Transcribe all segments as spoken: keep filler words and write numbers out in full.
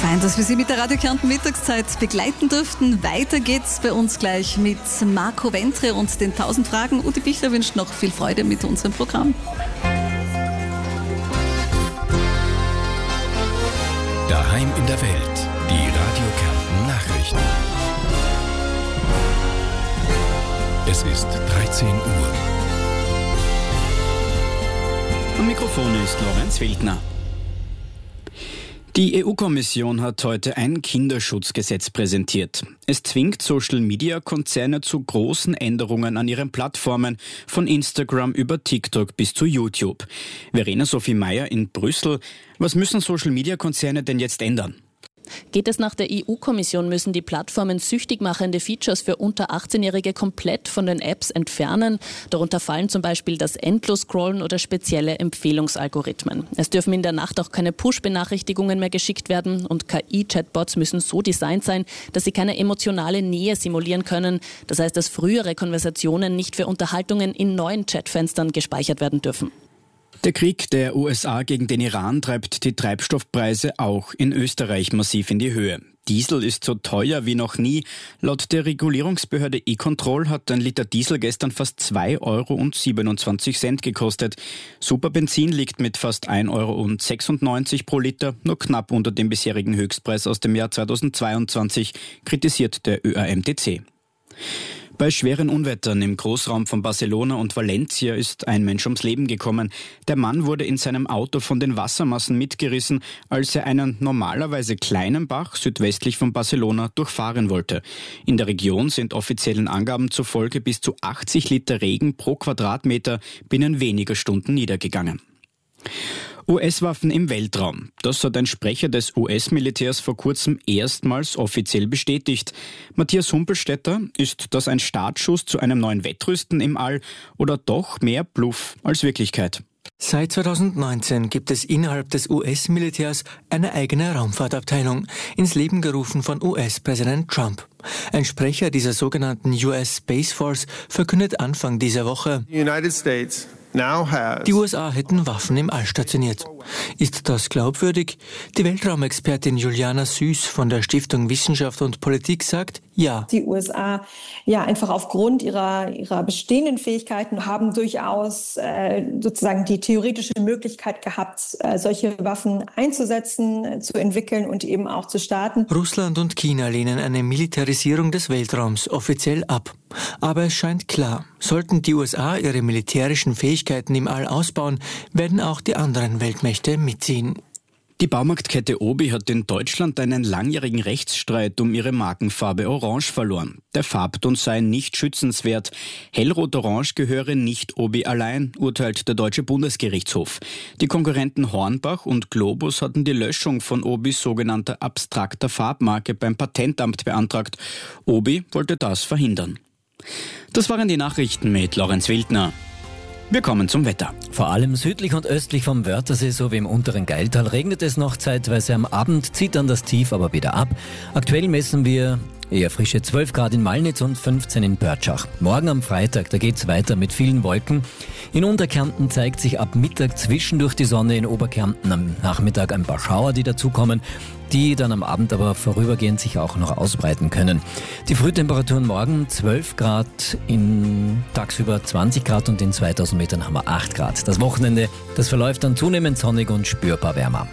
Fein, dass wir Sie mit der Radio Kärnten Mittagszeit begleiten durften. Weiter geht's bei uns gleich mit Marco Ventre und den tausend Fragen. Ute Bichler wünscht noch viel Freude mit unserem Programm. Daheim in der Welt, die Radio Kärnten Nachrichten. Es ist dreizehn Uhr. Am Mikrofon ist Lorenz Wildner. Die E U-Kommission hat heute ein Kinderschutzgesetz präsentiert. Es zwingt Social-Media-Konzerne zu großen Änderungen an ihren Plattformen, von Instagram über TikTok bis zu YouTube. Verena Sophie Meyer in Brüssel. Was müssen Social-Media-Konzerne denn jetzt ändern? Geht es nach der E U-Kommission, müssen die Plattformen süchtig machende Features für unter achtzehnjährige komplett von den Apps entfernen. Darunter fallen zum Beispiel das Endlos-Scrollen oder spezielle Empfehlungsalgorithmen. Es dürfen in der Nacht auch keine Push-Benachrichtigungen mehr geschickt werden und K I-Chatbots müssen so designt sein, dass sie keine emotionale Nähe simulieren können. Das heißt, dass frühere Konversationen nicht für Unterhaltungen in neuen Chatfenstern gespeichert werden dürfen. Der Krieg der U S A gegen den Iran treibt die Treibstoffpreise auch in Österreich massiv in die Höhe. Diesel ist so teuer wie noch nie. Laut der Regulierungsbehörde E-Control hat ein Liter Diesel gestern fast zwei Euro und siebenundzwanzig Cent gekostet. Superbenzin liegt mit fast ein Euro und sechsundneunzig pro Liter, nur knapp unter dem bisherigen Höchstpreis aus dem Jahr zweitausendzweiundzwanzig, kritisiert der Ö A M T C. Bei schweren Unwettern im Großraum von Barcelona und Valencia ist ein Mensch ums Leben gekommen. Der Mann wurde in seinem Auto von den Wassermassen mitgerissen, als er einen normalerweise kleinen Bach südwestlich von Barcelona durchfahren wollte. In der Region sind offiziellen Angaben zufolge bis zu achtzig Liter Regen pro Quadratmeter binnen weniger Stunden niedergegangen. U S-Waffen im Weltraum. Das hat ein Sprecher des U S-Militärs vor kurzem erstmals offiziell bestätigt. Matthias Humpelstädter, ist das ein Startschuss zu einem neuen Wettrüsten im All oder doch mehr Bluff als Wirklichkeit? Seit zweitausendneunzehn gibt es innerhalb des U S-Militärs eine eigene Raumfahrtabteilung, ins Leben gerufen von U S-Präsident Trump. Ein Sprecher dieser sogenannten U S Space Force verkündet Anfang dieser Woche, United States die U S A hätten Waffen im All stationiert. Ist das glaubwürdig? Die Weltraumexpertin Juliana Süß von der Stiftung Wissenschaft und Politik sagt, ja. Die U S A, ja, einfach aufgrund ihrer, ihrer bestehenden Fähigkeiten haben durchaus äh, sozusagen die theoretische Möglichkeit gehabt, äh, solche Waffen einzusetzen, äh, zu entwickeln und eben auch zu starten. Russland und China lehnen eine Militarisierung des Weltraums offiziell ab. Aber es scheint klar, sollten die U S A ihre militärischen Fähigkeiten im All ausbauen, werden auch die anderen Weltmächte mitziehen. Die Baumarktkette Obi hat in Deutschland einen langjährigen Rechtsstreit um ihre Markenfarbe Orange verloren. Der Farbton sei nicht schützenswert. Hellrot-Orange gehöre nicht Obi allein, urteilt der Deutsche Bundesgerichtshof. Die Konkurrenten Hornbach und Globus hatten die Löschung von Obis sogenannter abstrakter Farbmarke beim Patentamt beantragt. Obi wollte das verhindern. Das waren die Nachrichten mit Lorenz Wildner. Wir kommen zum Wetter. Vor allem südlich und östlich vom Wörthersee sowie im unteren Geiltal regnet es noch zeitweise. Am Abend zieht dann das Tief aber wieder ab. Aktuell messen wir eher frische zwölf Grad in Malnitz und fünfzehn in Pörtschach. Morgen am Freitag, da geht's weiter mit vielen Wolken. In Unterkärnten zeigt sich ab Mittag zwischendurch die Sonne, in Oberkärnten am Nachmittag ein paar Schauer, die dazukommen, die dann am Abend aber vorübergehend sich auch noch ausbreiten können. Die Frühtemperaturen morgen zwölf Grad, in tagsüber zwanzig Grad und in zweitausend Metern haben wir acht Grad. Das Wochenende, das verläuft dann zunehmend sonnig und spürbar wärmer.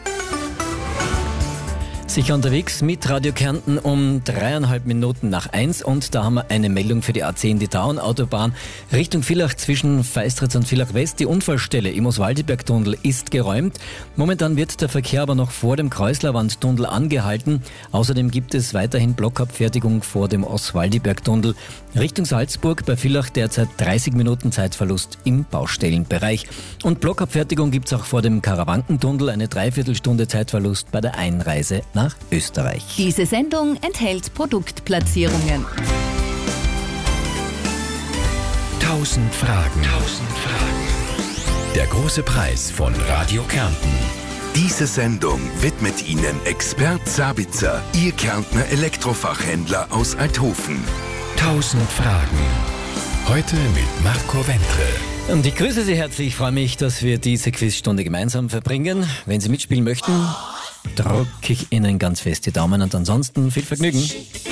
Sicher unterwegs mit Radio Kärnten um dreieinhalb Minuten nach eins und da haben wir eine Meldung für die A zehn, die Tauern-Autobahn Richtung Villach zwischen Feistritz und Villach West. Die Unfallstelle im Oswaldiberg-Tunnel ist geräumt. Momentan wird der Verkehr aber noch vor dem Kreuzlerwand-Tunnel angehalten. Außerdem gibt es weiterhin Blockabfertigung vor dem Oswaldiberg-Tunnel. Richtung Salzburg bei Villach derzeit dreißig Minuten Zeitverlust im Baustellenbereich. Und Blockabfertigung gibt es auch vor dem Karawankentunnel, eine Dreiviertelstunde Zeitverlust bei der Einreise nach Österreich. Diese Sendung enthält Produktplatzierungen. Tausend Fragen. Tausend Fragen. Der große Preis von Radio Kärnten. Diese Sendung widmet Ihnen Expert Sabitzer, Ihr Kärntner Elektrofachhändler aus Althofen. Tausend Fragen. Heute mit Marco Ventre. Und ich grüße Sie herzlich. Ich freue mich, dass wir diese Quizstunde gemeinsam verbringen. Wenn Sie mitspielen möchten, drücke ich Ihnen ganz fest die Daumen und ansonsten viel Vergnügen.